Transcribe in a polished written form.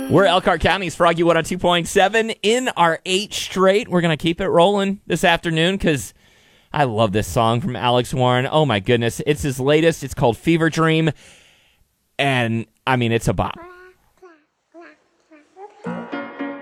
We're Elkhart County's Froggy 102.7 in our 8th straight. We're going to keep it rolling this afternoon because I love this song from Alex Warren. Oh, my goodness. It's his latest. It's called Fever Dream. And, I mean, it's a bop.